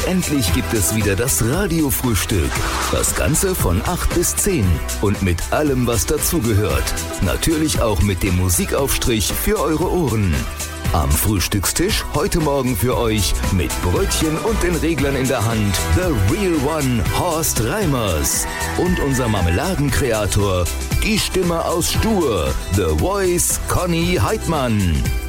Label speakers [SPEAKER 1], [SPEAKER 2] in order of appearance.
[SPEAKER 1] endlich gibt es wieder das Radiofrühstück. Das Ganze von 8 bis 10 und mit allem, was dazugehört. Natürlich auch mit dem Musikaufstrich für eure Ohren. Am Frühstückstisch heute Morgen für euch mit Brötchen und den Reglern in der Hand The Real One Horst Reimers und unser Marmeladenkreator, die Stimme aus Stur, The Voice Conny Heidmann.